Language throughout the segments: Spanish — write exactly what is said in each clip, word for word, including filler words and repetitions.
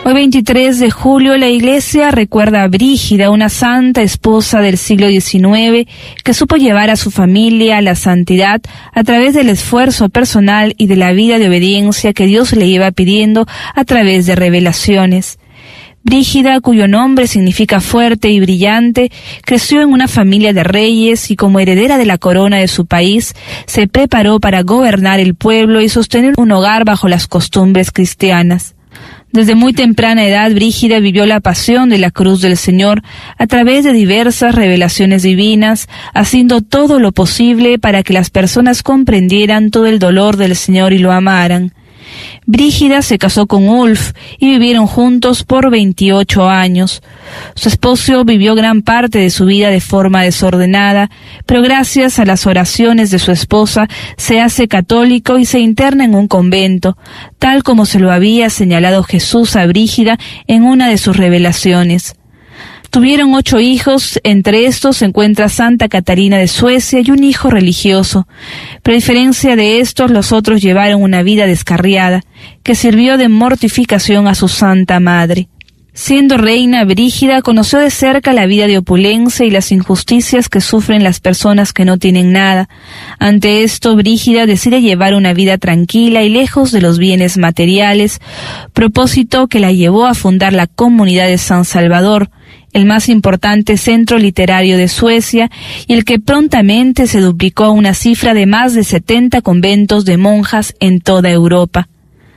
Hoy veintitrés de julio la Iglesia recuerda a Brígida, una santa esposa del siglo diecinueve que supo llevar a su familia a la santidad a través del esfuerzo personal y de la vida de obediencia que Dios le iba pidiendo a través de revelaciones. Brígida, cuyo nombre significa fuerte y brillante, creció en una familia de reyes y como heredera de la corona de su país, se preparó para gobernar el pueblo y sostener un hogar bajo las costumbres cristianas. Desde muy temprana edad, Brígida vivió la pasión de la cruz del Señor a través de diversas revelaciones divinas, haciendo todo lo posible para que las personas comprendieran todo el dolor del Señor y lo amaran. Brígida se casó con Ulf y vivieron juntos por veintiocho años. Su esposo vivió gran parte de su vida de forma desordenada, pero gracias a las oraciones de su esposa se hace católico y se interna en un convento, tal como se lo había señalado Jesús a Brígida en una de sus revelaciones. Tuvieron ocho hijos, entre estos se encuentra Santa Catarina de Suecia y un hijo religioso. Pero a diferencia de estos, los otros llevaron una vida descarriada, que sirvió de mortificación a su Santa Madre. Siendo reina, Brígida conoció de cerca la vida de opulencia y las injusticias que sufren las personas que no tienen nada. Ante esto, Brígida decide llevar una vida tranquila y lejos de los bienes materiales, propósito que la llevó a fundar la Comunidad de San Salvador, el más importante centro literario de Suecia y el que prontamente se duplicó a una cifra de más de setenta conventos de monjas en toda Europa.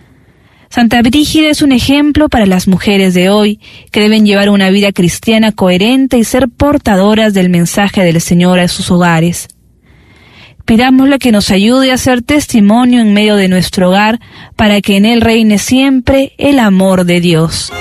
Santa Brígida es un ejemplo para las mujeres de hoy, que deben llevar una vida cristiana coherente y ser portadoras del mensaje del Señor a sus hogares. Pidámosle que nos ayude a ser testimonio en medio de nuestro hogar, para que en él reine siempre el amor de Dios.